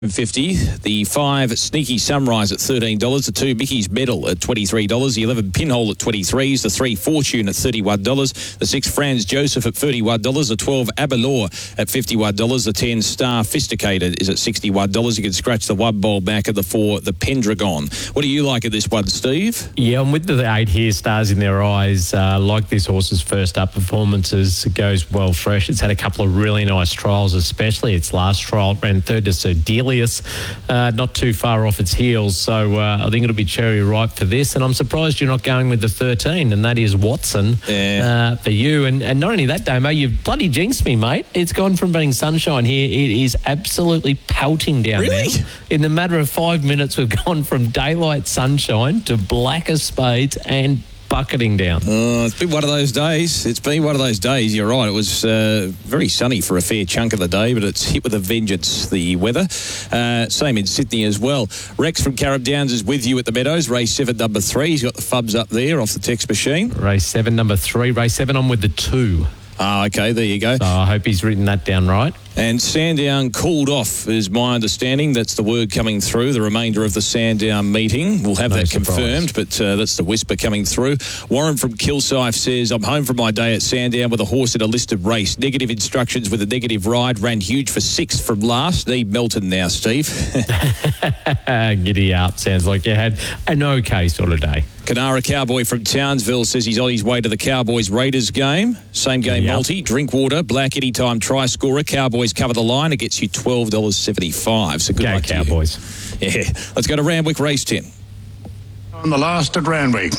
50. The 5 Sneaky Sunrise at $13. The 2 Mickey's Medal at $23. The 11 Pinhole at $23. The 3 Fortune at $31. The 6 Franz Joseph at $31. The 12 Abalore at $51. The 10 Star Fisticated is at $61. You can scratch the 1 ball back at the 4 the Pendragon. What do you like at this one, Steve? Yeah, I'm with the 8 here, Stars in Their Eyes. Like this horse's first up performances, it goes well fresh. It's had a couple of really nice trials, especially its last trial. It ran third to Sir Delius, not too far off its heels. So I think it'll be cherry ripe for this. And I'm surprised you're not going with the 13, and that is Watson for you. And not only that, Damo, you've bloody jinxed me, mate. It's gone from being sunshine here. It is absolutely pelting down there. In the matter of 5 minutes, we've gone from daylight sunshine to black as spades and bucketing down. It's been one of those days. You're right. It was very sunny for a fair chunk of the day, but it's hit with a vengeance, the weather. Same in Sydney as well. Rex from Carrum Downs is with you at the Meadows. Race 7, number 3. He's got the fubs up there off the text machine. Race 7, number 3. Race 7 on with the 2. Okay, there you go. So I hope he's written that down right. And Sandown called off, is my understanding. That's the word coming through. The remainder of the Sandown meeting. We'll have that confirmed, but that's the whisper coming through. Warren from Kilsyth says, I'm home from my day at Sandown with a horse in a listed race. Negative instructions with a negative ride. Ran huge for 6th from last. Need Melton now, Steve. Giddy up. Sounds like you had an okay sort of day. Canara Cowboy from Townsville says he's on his way to the Cowboys-Raiders game. Same game multi, Drinkwater, Black anytime try scorer. Cowboys cover the line. It gets you $12.75. So good luck to Cowboys. You. Yeah. Let's go to Randwick Race 10. On the last at Randwick.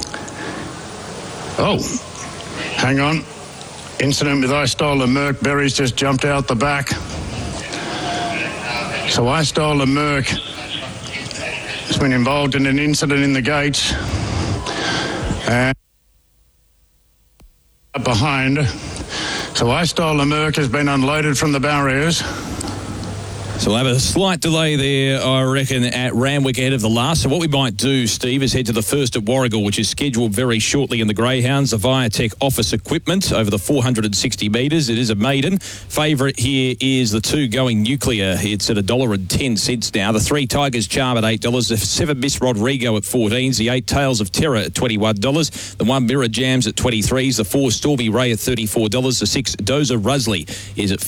Oh, hang on. Incident with I Stole a Merc. Berry's just jumped out the back. So I Stole a Merc has been involved in an incident in the gates. And behind. So I Stole a Merc has been unloaded from the barriers. So we'll have a slight delay there, I reckon, at Randwick ahead of the last. So what we might do, Steve, is head to the first at Warragul, which is scheduled very shortly in the Greyhounds. The Viatech Office Equipment over the 460 metres. It is a maiden. Favourite here is the 2 Going Nuclear. It's at $1.10 now. The 3 Tigers Charm at $8. The 7 Miss Rodrigo at $14. The 8 Tales of Terror at $21. The 1 Mirror Jams at $23. The 4 Stormy Ray at $34. The 6 Dozer Rusley is at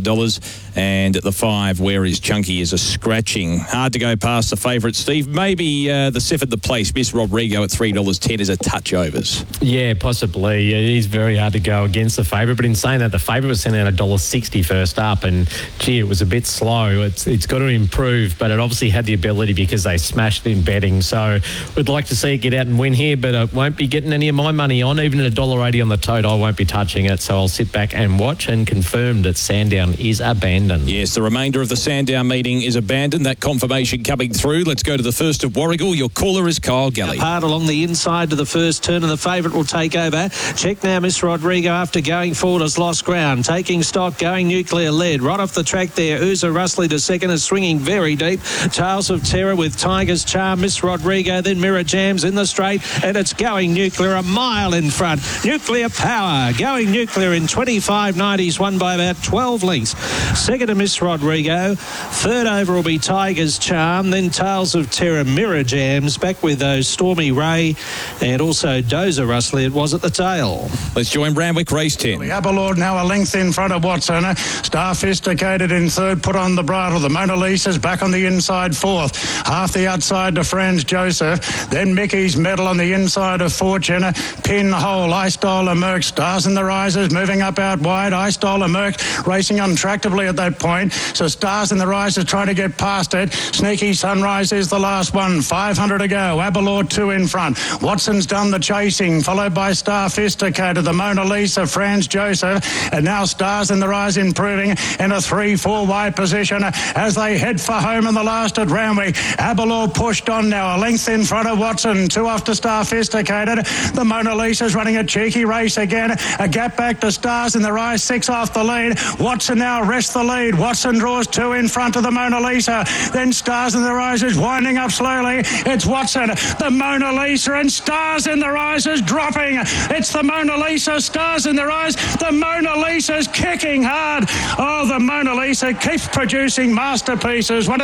$51. And at the 5, Where is Chunky, is a scratching. Hard to go past the favourite, Steve. Maybe the 7 the place, Miss Rodrigo at $3.10 is a touch overs. Yeah, possibly. He's very hard to go against the favourite. But in saying that, the favourite was sent out $1.60 first up, and gee, it was a bit slow. It's got to improve, but it obviously had the ability because they smashed in betting. So we'd like to see it get out and win here, but it won't be getting any of my money on. Even at $1.80 on the tote, I won't be touching it. So I'll sit back and watch, and confirm that Sandown is abandoned. Yes, the remainder of the Sandown meeting is abandoned. That confirmation coming through. Let's go to the first of Warragul. Your caller is Kyle Galley. Hard along the inside to the first turn, and the favourite will take over. Check now, Miss Rodrigo, after going forward, has lost ground. Taking stock, Going Nuclear led. Right off the track there, Ooza Rusley to second, is swinging very deep. Tales of Terror with Tigers Charm, Miss Rodrigo, then Mirror Jams in the straight, and it's Going Nuclear a mile in front. Nuclear Power. Going Nuclear in 25.90s, won by about 12 lengths. Second to Miss Rodrigo. Third over will be Tigers Charm, then Tales of Terror, Mirror Jams, back with those Stormy Ray and also Dozer Rusley it was at the tail. Let's join Randwick Race 10. The Abalord now a length in front of Watson. Star Fisticated in third, put on the bridle. The Mona Lisa's back on the inside fourth. Half the outside to Franz Joseph. Then Mickey's Medal on the inside of Fortune. Pinhole, I Stole a Merc. Stars in the Risers moving up out wide. I Stole a Merc racing untractably at that point. So Stars in the Risers trying to get past it. Sneaky Sunrise is the last one. 500 to go. Abalord 2 in front. Watson's done the chasing, followed by Star Fisticated, the Mona Lisa, Franz Joseph, and now Stars in the Rise improving in a 3-4 wide position as they head for home in the last at Randwick. Abalord pushed on now, a length in front of Watson, 2 off to Star Fisticated. The Mona Lisa's running a cheeky race again. A gap back to Stars in the Rise, 6 off the lead. Watson now rests the lead. Watson draws 2 in front of the Mona Lisa. Then Stars in the Rise is winding up slowly. It's Watson, the Mona Lisa, and Stars in the Rise is dropping. It's the Mona Lisa, Stars in the Rise. The Mona Lisa's kicking hard. Oh, the Mona Lisa keeps producing masterpieces. One of